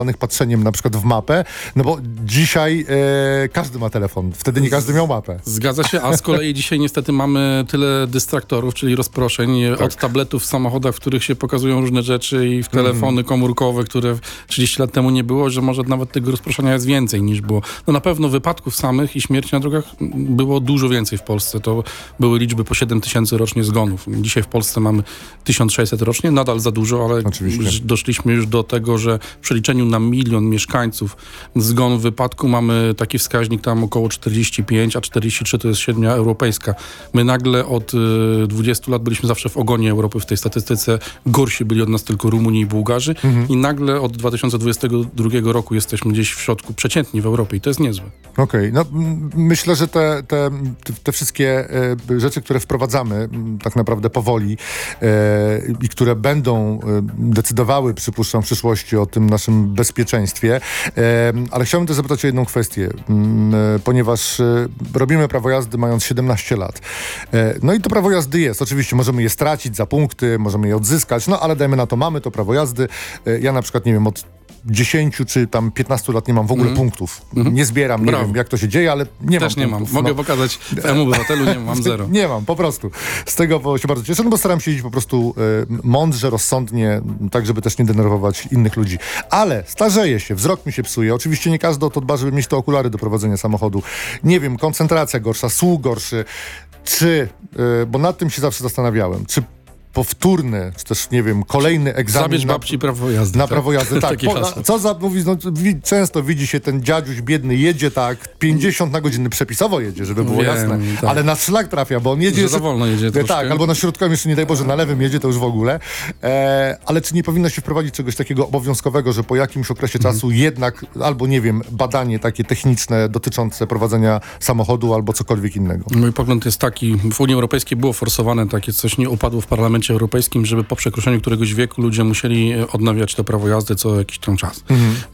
patrzeniem na przykład w mapę, no bo dzisiaj każdy ma telefon, wtedy nie każdy miał mapę. Zgadza się, a z kolei dzisiaj niestety mamy tyle dystraktorów, czyli rozproszeń od tabletów w samochodach, w których się pokazują różne rzeczy i w telefony komórkowe, które 30 lat temu nie było, że może nawet tego rozproszenia jest więcej niż było. No na pewno wypadków samych i śmierci na drogach było dużo więcej w Polsce. To były liczby po 7 000 rocznie zgonów. Dzisiaj w Polsce mamy 1600 rocznie, nadal za dużo, ale doszliśmy już do tego, że w przeliczeniu na 1 000 000 mieszkańców zgon w wypadku mamy taki wskaźnik tam około 45, a 43 to jest średnia europejska. My nagle od 20 lat byliśmy zawsze w ogonie Europy w tej statystyce. Gorsi byli od nas tylko Rumuni i Bułgarzy i nagle od 2022 roku jesteśmy gdzieś w środku, przeciętni w Europie i to jest niezłe. Okej, no myślę, że te wszystkie rzeczy, które wprowadzamy tak naprawdę powoli i które będą decydowały, przypuszczam, w przyszłości o tym naszym bezpieczeństwie, ale chciałbym też zapytać o jedną kwestię, ponieważ robimy prawo jazdy mając 17 lat. No i to prawo jazdy jest. Oczywiście możemy je stracić za punkty, możemy je odzyskać, no ale dajmy na to, mamy to prawo jazdy. Ja na przykład, nie wiem, od 10 czy tam 15 lat nie mam w ogóle punktów. Nie zbieram, nie wiem jak to się dzieje, ale nie też mam nie punktów. Mogę pokazać w M-Obywatelu, nie mam 0. Nie mam, po prostu. Z tego się bardzo cieszę, no bo staram się jeździć po prostu mądrze, rozsądnie, tak żeby też nie denerwować innych ludzi. Ale starzeję się, wzrok mi się psuje. Oczywiście nie każdy o to dba, żeby mieć te okulary do prowadzenia samochodu. Nie wiem, koncentracja gorsza, słuch gorszy. Czy, bo nad tym się zawsze zastanawiałem, czy powtórny, czy też, nie wiem, kolejny egzamin Zabierz babci prawo jazdy. Na prawo jazdy, tak. Co za, mówi, no, często widzi się ten dziadziuś biedny, jedzie tak, 50 na godzinę przepisowo jedzie, żeby było jasne, tak. ale na szlak trafia, bo on jedzie... Za wolno jedzie troszkę. Tak, albo na środkowym jeszcze, nie daj Boże, na lewym jedzie, to już w ogóle. Ale czy nie powinno się wprowadzić czegoś takiego obowiązkowego, że po jakimś okresie czasu jednak, albo nie wiem, badanie takie techniczne dotyczące prowadzenia samochodu, albo cokolwiek innego? Mój pogląd jest taki, w Unii Europejskiej było forsowane takie coś, nie upadło w Parlamencie Europejskim, żeby po przekroczeniu któregoś wieku ludzie musieli odnawiać to prawo jazdy co jakiś tam czas.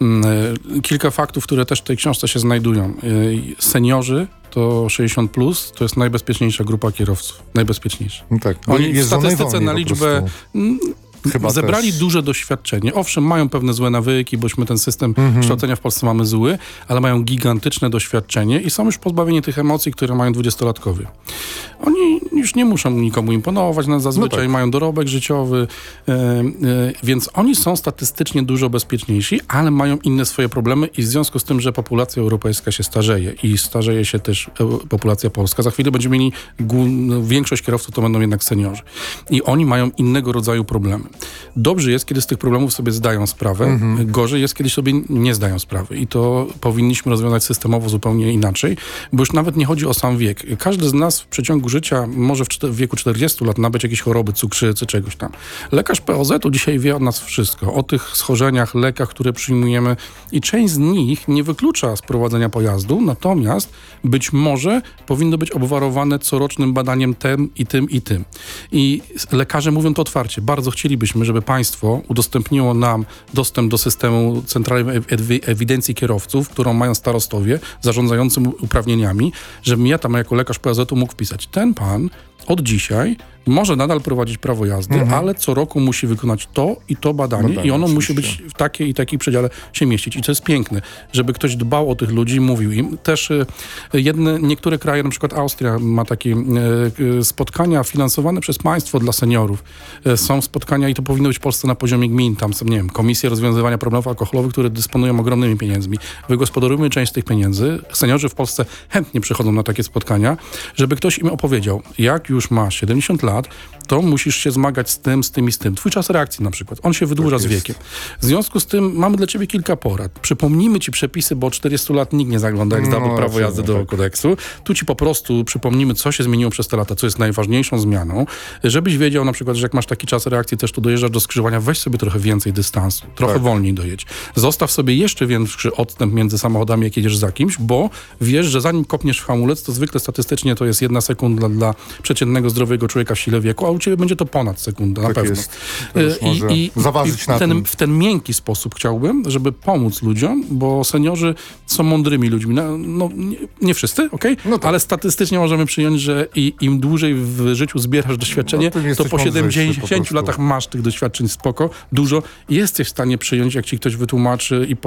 Kilka faktów, które też w tej książce się znajdują. Seniorzy to 60+, to jest najbezpieczniejsza grupa kierowców. Najbezpieczniejsza. No tak, oni w statystyce na liczbę... Chyba zebrali duże doświadczenie. Owszem, mają pewne złe nawyki, bośmy ten system kształcenia w Polsce mamy zły, ale mają gigantyczne doświadczenie i są już pozbawieni tych emocji, które mają 20-latkowie. Oni już nie muszą nikomu imponować, zazwyczaj mają dorobek życiowy, więc oni są statystycznie dużo bezpieczniejsi, ale mają inne swoje problemy i w związku z tym, że populacja europejska się starzeje i starzeje się też populacja polska. Za chwilę będziemy mieli większość kierowców to będą jednak seniorzy. I oni mają innego rodzaju problemy. Dobrze jest, kiedy z tych problemów sobie zdają sprawę. Gorzej jest, kiedy sobie nie zdają sprawy. I to powinniśmy rozwiązać systemowo zupełnie inaczej, bo już nawet nie chodzi o sam wiek. Każdy z nas w przeciągu życia może w wieku 40 lat nabyć jakieś choroby, cukrzycy, czegoś tam. Lekarz POZ-u dzisiaj wie od nas wszystko. O tych schorzeniach, lekach, które przyjmujemy i część z nich nie wyklucza sprowadzenia pojazdu, natomiast być może powinno być obwarowane corocznym badaniem tym i tym i tym. I lekarze mówią to otwarcie. Bardzo chcielibyśmy, żeby państwo udostępniło nam dostęp do systemu Centralnej Ewidencji Kierowców, którą mają starostowie zarządzający uprawnieniami, żebym ja tam jako lekarz POZ-u mógł wpisać. Ten pan od dzisiaj może nadal prowadzić prawo jazdy, ale co roku musi wykonać to i to badanie i ono musi być w takiej i takiej przedziale się mieścić. I to jest piękne, żeby ktoś dbał o tych ludzi, mówił im. Też niektóre kraje, na przykład Austria ma takie spotkania finansowane przez państwo dla seniorów. Są spotkania i to powinno być w Polsce na poziomie gmin. Tam są, nie wiem, komisje rozwiązywania problemów alkoholowych, które dysponują ogromnymi pieniędzmi. Wygospodarujmy część z tych pieniędzy. Seniorzy w Polsce chętnie przychodzą na takie spotkania, żeby ktoś im opowiedział, jak już masz 70 lat, to musisz się zmagać z tym, z tym i z tym. Twój czas reakcji na przykład, on się wydłuża z wiekiem. W związku z tym mamy dla ciebie kilka porad. Przypomnijmy ci przepisy, bo od 40 lat nikt nie zagląda, jak zdawał prawo jazdy do kodeksu. Tu ci po prostu przypomnimy, co się zmieniło przez te lata, co jest najważniejszą zmianą. Żebyś wiedział na przykład, że jak masz taki czas reakcji, też tu dojeżdżasz do skrzyżowania, weź sobie trochę więcej dystansu, trochę wolniej dojedź. Zostaw sobie jeszcze większy odstęp między samochodami, jak jedziesz za kimś, bo wiesz, że zanim kopniesz w hamulec, to zwykle statystycznie to jest 1 sekunda dla przeciętnego przeciętnego, zdrowego człowieka w sile wieku, a u ciebie będzie to ponad sekundę, na Tak pewno. jest. To już może zaważyć na tym. W ten miękki sposób chciałbym, żeby pomóc ludziom, bo seniorzy są mądrymi ludźmi. No, nie wszyscy, okej? No tak. Ale statystycznie możemy przyjąć, że im dłużej w życiu zbierasz doświadczenie, tym to jesteś po mądrzejszy 70 po prostu. latach masz tych doświadczeń spoko, dużo i jesteś w stanie przyjąć, jak ci ktoś wytłumaczy i